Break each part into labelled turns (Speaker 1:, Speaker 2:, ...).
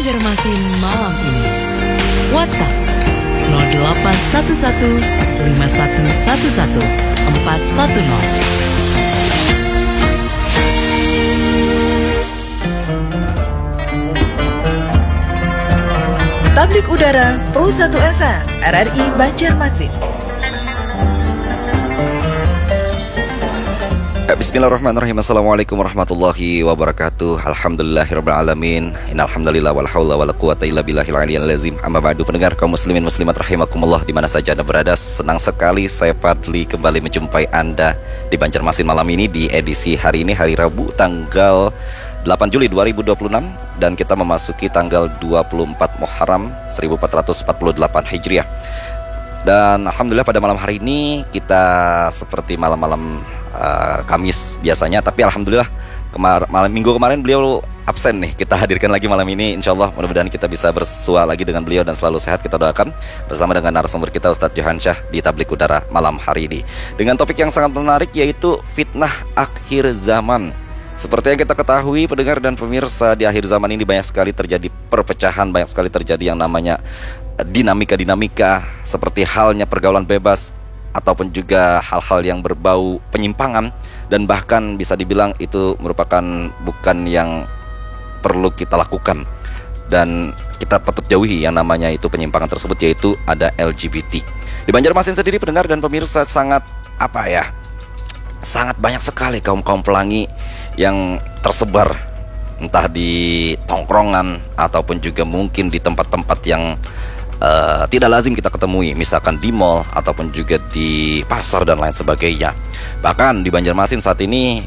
Speaker 1: Banjarmasin malam ini. WhatsApp 0811 5111 410.
Speaker 2: Tablik Udara Pro 1 FM RRI Banjarmasin.
Speaker 3: Bismillahirrahmanirrahim. Assalamualaikum warahmatullahi wabarakatuh. Alhamdulillahirabbil alamin. Innal hamdalillah wala haula wala quwata illa billahil aliyyil azim. Amma ba'du, pendengar kaum muslimin muslimat rahimakumullah di mana saja Anda berada. Senang sekali saya Fadli kembali menjumpai Anda di Banjarmasin malam ini di edisi hari ini, hari Rabu tanggal 8 Juli 2026, dan kita memasuki tanggal 24 Muharram 1448 Hijriah. Dan alhamdulillah pada malam hari ini kita seperti malam-malam Kamis biasanya, tapi alhamdulillah malam minggu kemarin beliau absen nih. Kita hadirkan lagi malam ini, insyaallah mudah-mudahan kita bisa bersua lagi dengan beliau dan selalu sehat. Kita doakan bersama dengan narasumber kita Ustadz Johansyah di Tablik Udara malam hari ini dengan topik yang sangat menarik, yaitu fitnah akhir zaman. Seperti yang kita ketahui pendengar dan pemirsa, di akhir zaman ini banyak sekali terjadi perpecahan, banyak sekali terjadi yang namanya dinamika-dinamika, seperti halnya pergaulan bebas ataupun juga hal-hal yang berbau penyimpangan, dan bahkan bisa dibilang itu merupakan bukan yang perlu kita lakukan dan kita patut jauhi yang namanya itu penyimpangan tersebut, yaitu ada LGBT. Di Banjarmasin sendiri pendengar dan pemirsa sangat sangat banyak sekali kaum-kaum pelangi yang tersebar entah di tongkrongan ataupun juga mungkin di tempat-tempat yang tidak lazim kita ketemui, misalkan di mall ataupun juga di pasar dan lain sebagainya. Bahkan di Banjarmasin saat ini,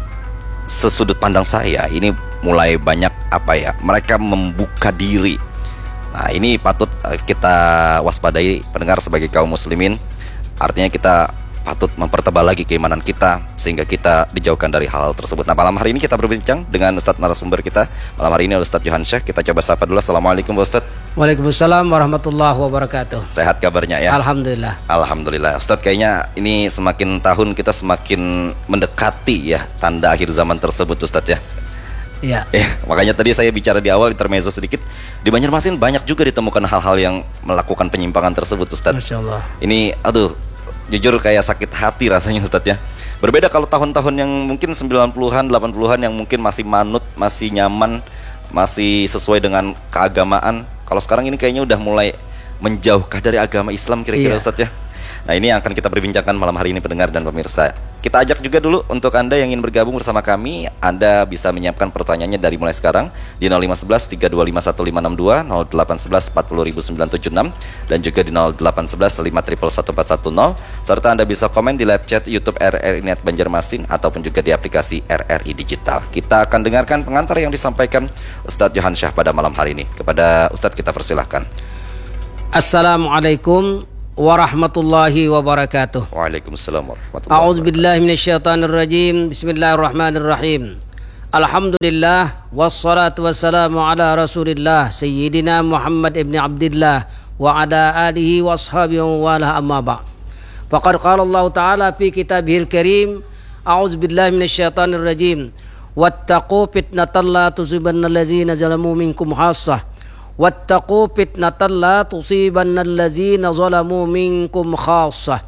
Speaker 3: sesudut pandang saya, ini mulai banyak mereka membuka diri. Nah, ini patut kita waspadai pendengar sebagai kaum muslimin. Artinya kita patut mempertebal lagi keimanan kita sehingga kita dijauhkan dari hal-hal tersebut. Nah, malam hari ini kita berbincang dengan Ustadz narasumber kita malam hari ini, Ustadz Johansyah. Kita coba sapa dulu. Assalamualaikum Ustadz.
Speaker 4: Waalaikumsalam warahmatullahi wabarakatuh.
Speaker 3: Sehat kabarnya ya?
Speaker 4: Alhamdulillah.
Speaker 3: Alhamdulillah. Ustadz, kayaknya ini semakin tahun kita semakin mendekati ya tanda akhir zaman tersebut Ustadz ya.
Speaker 4: Iya.
Speaker 3: Makanya tadi saya bicara di awal intermezzo sedikit, di Banjarmasin banyak juga ditemukan hal-hal yang melakukan penyimpangan tersebut Ustadz.
Speaker 4: Masya Allah.
Speaker 3: Ini jujur kayak sakit hati rasanya Ustadz ya. Berbeda kalau tahun-tahun yang mungkin 90-an, 80-an yang mungkin masih manut, masih nyaman, masih sesuai dengan keagamaan. Kalau sekarang ini kayaknya udah mulai menjauhkah dari agama Islam kira-kira Ustadz ya. Nah, ini yang akan kita perbincangkan malam hari ini pendengar dan pemirsa. Kita ajak juga dulu untuk Anda yang ingin bergabung bersama kami, Anda bisa menyiapkan pertanyaannya dari mulai sekarang di 0511 3251562, 0811 40976, dan juga di 0811 5111410, serta Anda bisa komen di live chat YouTube RRI Net Banjarmasin ataupun juga di aplikasi RRI Digital. Kita akan dengarkan pengantar yang disampaikan Ustadz Johansyah pada malam hari ini. Kepada Ustadz kita persilahkan.
Speaker 4: Assalamualaikum warahmatullahi wabarakatuh.
Speaker 3: Waalaikumsalam warahmatullahi wabarakatuh.
Speaker 4: A'udzubillahi minasyaitonirrajim. Bismillahirrahmanirrahim. Alhamdulillah wassalatu wassalamu ala Rasulillah Sayyidina Muhammad ibn Abdillah wa ala alihi wa ashabihi wa ala amma ba'd. Faqad qala Allah Ta'ala fi kitabihil karim, a'udzubillahi minasyaitonirrajim, wattaqu fitnatan la tusibanna allazina zalamu minkum khassah wattaqu fitnatan la tusibanna allazina zalamu minkum khassah.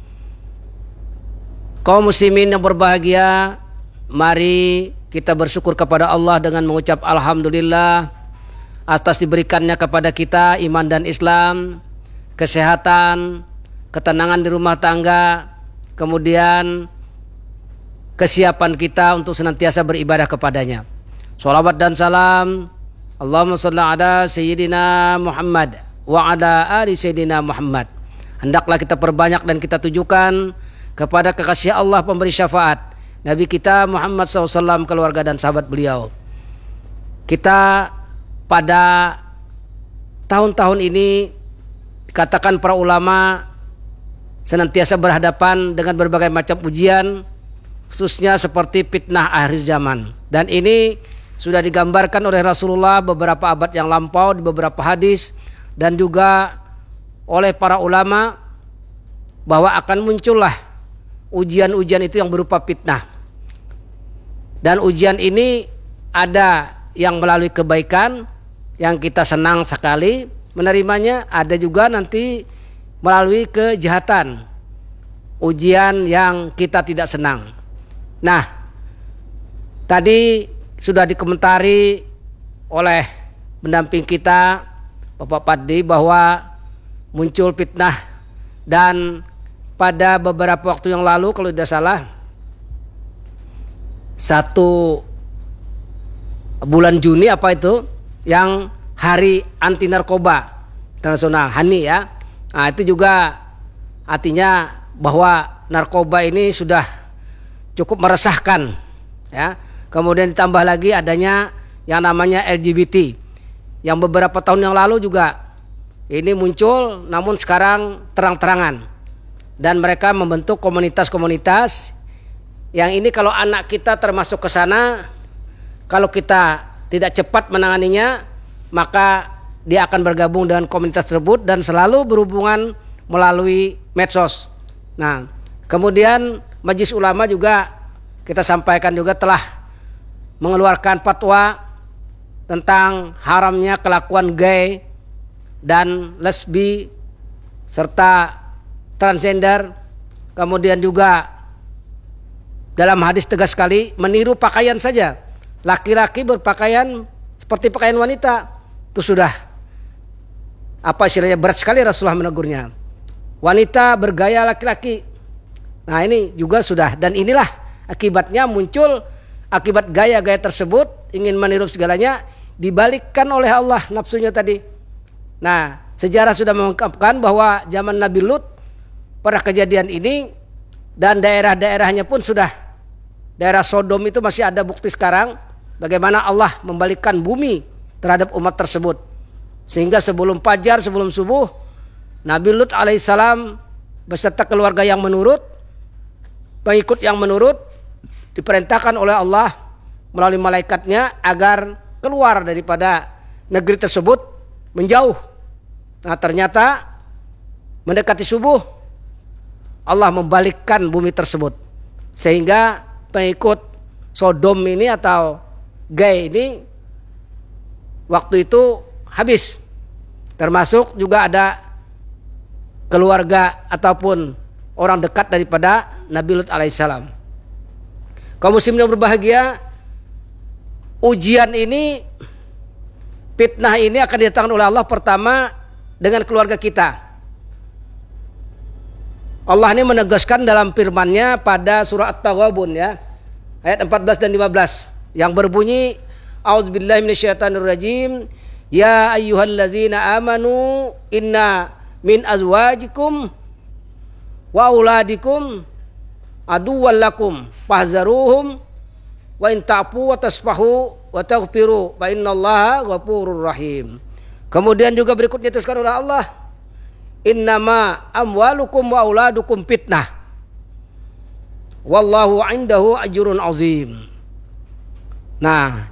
Speaker 4: Kaum muslimin yang berbahagia, mari kita bersyukur kepada Allah dengan mengucap alhamdulillah atas diberikannya kepada kita iman dan Islam, kesehatan, ketenangan di rumah tangga, kemudian kesiapan kita untuk senantiasa beribadah kepadanya. Shalawat dan salam Allahumma shalli ala Sayyidina Muhammad wa ala ali Sayyidina Muhammad. Hendaklah kita perbanyak dan kita tujukan kepada kekasih Allah pemberi syafaat, Nabi kita Muhammad SAW, keluarga dan sahabat beliau. Kita pada tahun-tahun ini dikatakan para ulama senantiasa berhadapan dengan berbagai macam ujian, khususnya seperti fitnah akhir zaman. Dan ini sudah digambarkan oleh Rasulullah beberapa abad yang lampau di beberapa hadis, dan juga oleh para ulama bahwa akan muncullah ujian-ujian itu yang berupa fitnah. Dan ujian ini ada yang melalui kebaikan, yang kita senang sekali menerimanya, ada juga nanti melalui kejahatan, ujian yang kita tidak senang. Nah, tadi sudah dikomentari oleh pendamping kita Bapak Paddi bahwa muncul fitnah, dan pada beberapa waktu yang lalu kalau tidak salah 1 bulan Juni apa itu yang hari anti narkoba internasional HANI ya. Nah, itu juga artinya bahwa narkoba ini sudah cukup meresahkan ya. Kemudian ditambah lagi adanya yang namanya LGBT yang beberapa tahun yang lalu juga ini muncul, namun sekarang terang-terangan, dan mereka membentuk komunitas-komunitas yang ini kalau anak kita termasuk ke sana, kalau kita tidak cepat menanganinya, maka dia akan bergabung dengan komunitas tersebut dan selalu berhubungan melalui medsos. Nah, kemudian Majelis Ulama juga kita sampaikan juga telah mengeluarkan fatwa tentang haramnya kelakuan gay dan lesbi serta transgender. Kemudian juga dalam hadis tegas sekali meniru pakaian saja. Laki-laki berpakaian seperti pakaian wanita itu sudah istilahnya berat sekali Rasulullah menegurnya. Wanita bergaya laki-laki. Nah, ini juga sudah, dan inilah akibatnya muncul akibat gaya-gaya tersebut ingin meniru segalanya, dibalikkan oleh Allah nafsunya tadi. Nah, sejarah sudah mengungkapkan bahwa zaman Nabi Lut pada kejadian ini, dan daerah-daerahnya pun sudah, daerah Sodom itu masih ada bukti sekarang bagaimana Allah membalikkan bumi terhadap umat tersebut. Sehingga sebelum fajar, sebelum subuh, Nabi Lut alaihissalam beserta keluarga yang menurut, pengikut yang menurut, diperintahkan oleh Allah melalui malaikatnya agar keluar daripada negeri tersebut, menjauh. Nah, ternyata mendekati subuh Allah membalikkan bumi tersebut, sehingga pengikut Sodom ini atau gay ini waktu itu habis. Termasuk juga ada keluarga ataupun orang dekat daripada Nabi Lut alaihissalam. Kaum muslimin yang berbahagia, ujian ini, fitnah ini akan didatangkan oleh Allah pertama dengan keluarga kita. Allah ini menegaskan dalam firman-Nya pada surah At-Taghabun ya, ayat 14 dan 15 yang berbunyi, A'udzubillahi minasyaitonirrajim, ya ayyuhallazina amanu inna min azwajikum wa auladikum aduwwan lakum fahzaruhum wa in ta'fu wa tasfahu wa taghfiru fa innallaha ghafurur rahim. Kemudian juga berikutnya diteruskan oleh Allah, innama amwalukum wa auladukum fitnah wallahu indahu ajrun azim. Nah,